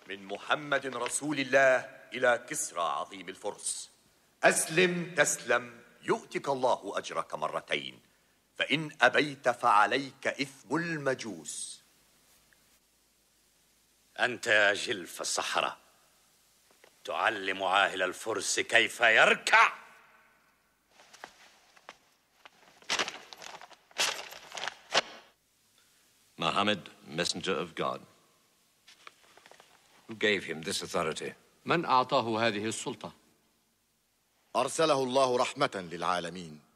من محمد رسول الله إلى كسرى عظيم الفرس: أسلم تسلم يؤتك الله أجرك مرتين، فإن أبيت فعليك إثم المجوس. أنت يا جلف الصحراء تعلم عاهل الفرس كيف يركع؟ Muhammad, messenger of God. Who gave him this authority? من أعطاه هذه السلطة؟ أرسله الله رحمة للعالمين.